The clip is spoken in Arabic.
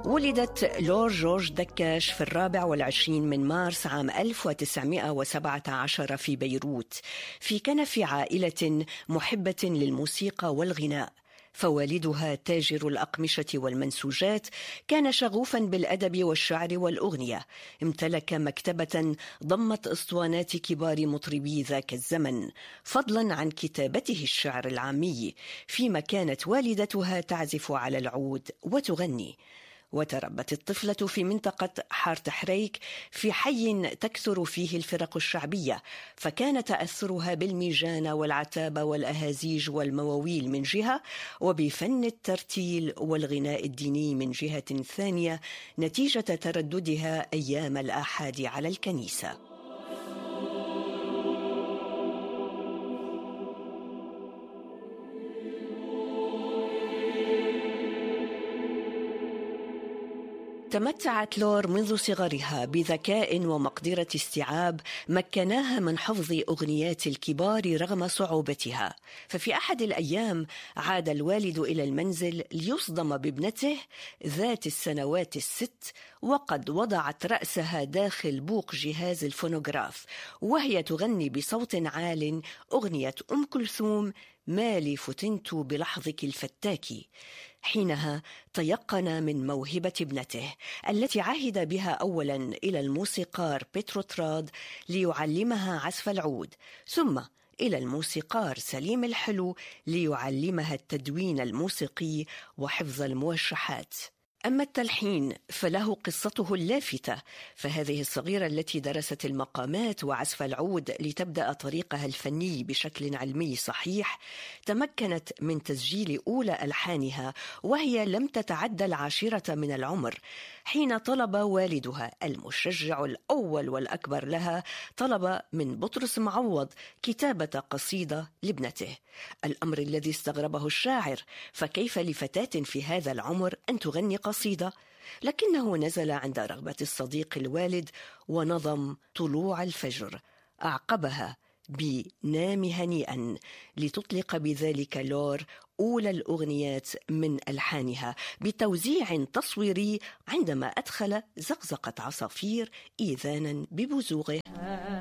ولدت لور جورج دكاش في 24 من مارس عام 1917 في بيروت في كنف عائلة محبة للموسيقى والغناء. فوالدها تاجر الأقمشة والمنسوجات كان شغوفا بالأدب والشعر والأغنية. امتلك مكتبة ضمت أسطوانات كبار مطربي ذاك الزمن، فضلا عن كتابته الشعر العامي، فيما كانت والدتها تعزف على العود وتغني. وتربت الطفلة في منطقة حارة حريك في حي تكثر فيه الفرق الشعبية، فكان تأثرها بالميجان والعتاب والأهازيج والمواويل من جهة، وبفن الترتيل والغناء الديني من جهة ثانية، نتيجة ترددها أيام الآحاد على الكنيسة. تمتعت لور منذ صغرها بذكاء ومقدرة استيعاب مكناها من حفظ أغنيات الكبار رغم صعوبتها. ففي أحد الأيام عاد الوالد إلى المنزل ليصدم بابنته ذات السنوات الست، وقد وضعت رأسها داخل بوق جهاز الفونوغراف وهي تغني بصوت عال أغنية أم كلثوم مالي فتنت بلحظك الفتاكي. حينها تيقن من موهبة ابنته التي عهد بها أولا إلى الموسيقار بيتروتراد ليعلمها عزف العود، ثم إلى الموسيقار سليم الحلو ليعلمها التدوين الموسيقي وحفظ الموشحات. أما التلحين فله قصته اللافتة، فهذه الصغيرة التي درست المقامات وعزف العود لتبدأ طريقها الفني بشكل علمي صحيح، تمكنت من تسجيل أولى ألحانها وهي لم تتعدى 10 من العمر، حين طلب والدها المشجع الأول والأكبر لها، طلب من بطرس معوض كتابة قصيدة لابنته، الأمر الذي استغربه الشاعر، فكيف لفتاة في هذا العمر أن تغني قصيدة؟ لكنه نزل عند رغبة الصديق الوالد ونظم طلوع الفجر، أعقبها بنام هنيئا، لتطلق بذلك لور أولى الأغنيات من ألحانها بتوزيع تصويري عندما أدخل زقزقة عصافير إيذانا ببزوغه.